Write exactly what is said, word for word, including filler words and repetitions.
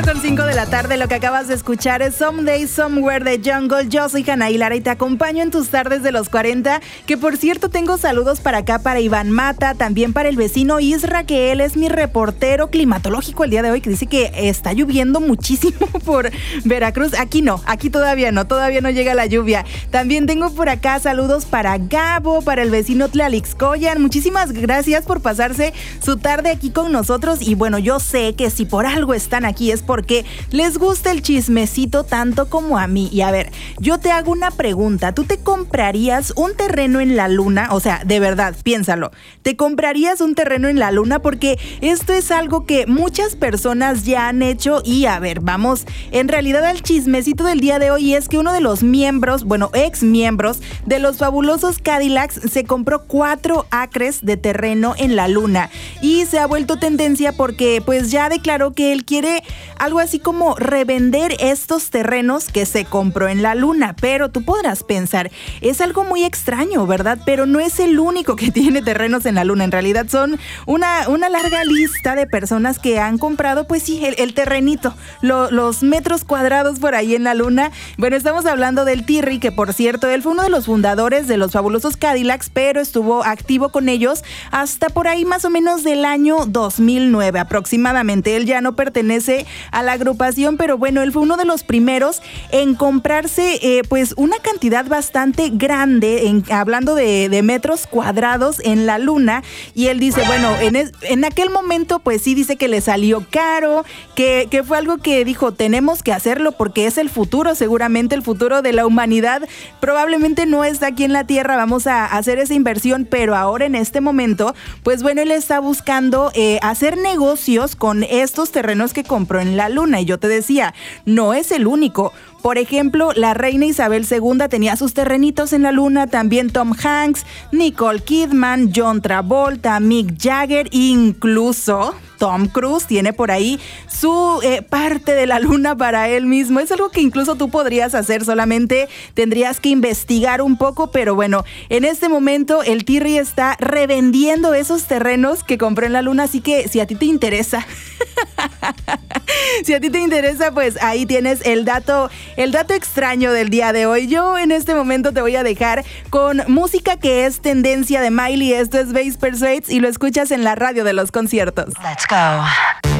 Con cinco de la tarde, lo que acabas de escuchar es Someday Somewhere de Jungle. Yo soy Hannah Lara y te acompaño en tus tardes de los cuarenta, que por cierto tengo saludos para acá, para Iván Mata, también para el vecino Isra, que él es mi reportero climatológico el día de hoy, que dice que está lloviendo muchísimo por Veracruz. Aquí no, aquí todavía no, todavía no llega la lluvia. También tengo por acá saludos para Gabo, para el vecino Tlalixcoyan. Muchísimas gracias por pasarse su tarde aquí con nosotros y bueno, yo sé que si por algo están aquí es porque les gusta el chismecito tanto como a mí. Y a ver, yo te hago una pregunta. ¿Tú te comprarías un terreno en la luna? O sea, de verdad, piénsalo. ¿Te comprarías un terreno en la luna? Porque esto es algo que muchas personas ya han hecho. Y a ver, vamos en realidad al chismecito del día de hoy. Es que uno de los miembros, bueno, ex miembros de los fabulosos Cadillacs se compró cuatro acres de terreno en la luna. Y se ha vuelto tendencia porque pues ya declaró que él quiere algo así como revender estos terrenos que se compró en la luna. Pero tú podrás pensar, es algo muy extraño, ¿verdad? Pero no es el único que tiene terrenos en la luna. En realidad son una, una larga lista de personas que han comprado, pues sí, el, el terrenito, lo, los metros cuadrados por ahí en la luna. Bueno, estamos hablando del Tirri, que por cierto, él fue uno de los fundadores de los fabulosos Cadillacs, pero estuvo activo con ellos hasta por ahí más o menos del año dos mil nueve aproximadamente. Él ya no pertenece a la agrupación, pero bueno, él fue uno de los primeros en comprarse eh, pues una cantidad bastante grande, en, hablando de, de metros cuadrados en la luna, y él dice, bueno, en, es, en aquel momento pues sí dice que le salió caro, que, que fue algo que dijo, tenemos que hacerlo porque es el futuro, seguramente el futuro de la humanidad, probablemente no está aquí en la Tierra, vamos a hacer esa inversión, pero ahora en este momento, pues bueno, él está buscando eh, hacer negocios con estos terrenos que compró en la luna. Y yo te decía, no es el único. Por ejemplo, la reina Isabel segunda tenía sus terrenitos en la luna, también Tom Hanks, Nicole Kidman, John Travolta, Mick Jagger, incluso Tom Cruise tiene por ahí su eh, parte de la luna para él mismo. Es algo que incluso tú podrías hacer, solamente tendrías que investigar un poco, pero bueno, en este momento el Tirri está revendiendo esos terrenos que compró en la luna, así que si a ti te interesa, si a ti te interesa, pues ahí tienes el dato El dato extraño del día de hoy. Yo en este momento te voy a dejar con música que es tendencia de Miley. Esto es Bass Persuades y lo escuchas en la radio de los conciertos. Let's go.